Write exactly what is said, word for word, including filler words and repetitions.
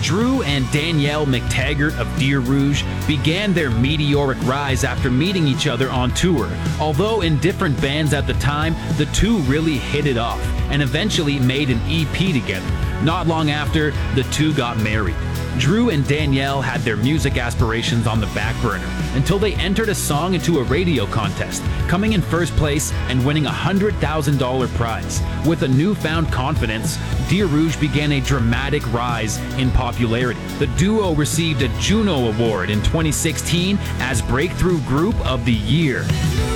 Drew and Danielle McTaggart of Deer Rouge began their meteoric rise after meeting each other on tour. Although in different bands at the time, the two really hit it off and eventually made an E P together. Not long after, the two got married. Drew and Danielle had their music aspirations on the back burner until they entered a song into a radio contest, coming in first place and winning a one hundred thousand dollars prize. With a newfound confidence, Deer Rouge began a dramatic rise in popularity. The duo received a Juno Award in twenty sixteen as Breakthrough Group of the Year.